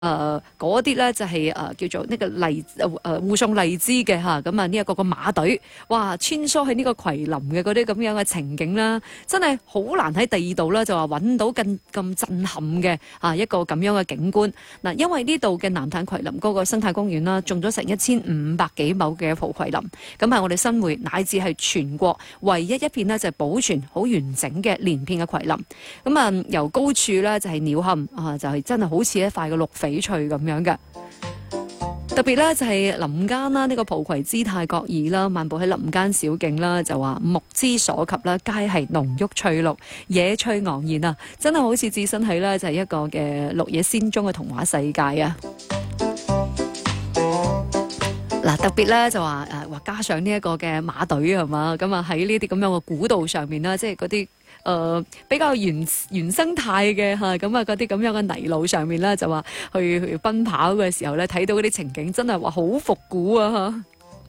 嗰啲咧就係叫做呢個護送荔枝嘅嚇，咁啊呢一個馬隊，哇穿梭喺呢個葵林嘅嗰啲咁樣嘅情景啦，真係好難喺第二度啦就話揾到咁震撼嘅一個咁樣嘅景觀嗱，因為呢度嘅南炭葵林嗰個生態公園啦，種咗成1500幾畝嘅蒲葵林，咁係我哋新會乃至係全國唯一一片呢，就係保存好完整嘅連片嘅葵林，咁啊由高處咧就係鳥瞰就係真係好似一塊嘅綠翡翠咁樣嘅。特別咧就係林間啦，呢個蒲葵姿態各異啦，漫步喺林間小徑啦，就話目之所及啦，皆係濃郁翠綠、野趣昂然啊！真係好似置身喺咧就係一個嘅綠野仙蹤嘅童話世界啊！嗱，特別咧就話加上呢一個嘅馬隊係嘛，咁啊喺呢啲咁樣嘅古道上面啦，即係嗰啲比較原生態嘅咁啊嗰啲咁樣嘅泥路上面咧，就話去奔跑嘅時候咧，睇到嗰啲情景真係話好復古啊！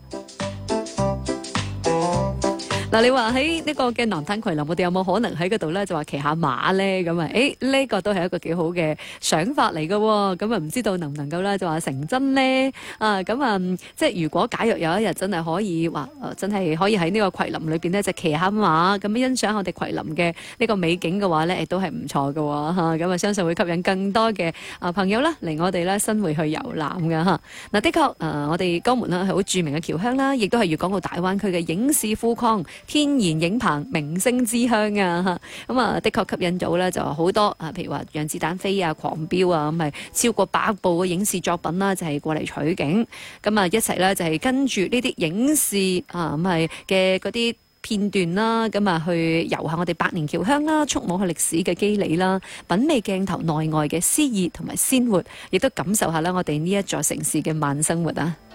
嗱，你話喺呢個嘅南炭葵林，我哋有冇可能喺嗰度咧就話騎下馬咧？咁啊，呢個都係一個幾好嘅想法嚟嘅喎。咁啊，唔知道能唔能夠咧就話成真咧？即係如果假若有一日真係可以話，真係可以喺呢個葵林裏邊咧就騎下馬，咁欣賞我哋葵林嘅呢個美景嘅話咧，亦都係唔錯嘅喎。咁啊，相信會吸引更多嘅朋友啦嚟我哋咧新會去遊覽嘅嚇。嗱，的確我哋江門啦係好著名嘅僑鄉啦，亦都係粵港澳大灣區嘅影視富礦、天然影棚、明星之鄉啊！咁啊，的確吸引到咧就好多譬如話讓子彈飛啊、狂飆啊，咁係超過100部嘅影視作品啦，就係過嚟取景。咁啊，一齊咧就係跟住呢啲影視咁係嘅嗰啲片段啦，咁啊去遊下我哋百年僑鄉啦，觸摸下歷史嘅肌理啦，品味鏡頭內外嘅詩意同埋鮮活，亦都感受下啦我哋呢一座城市嘅慢生活啊！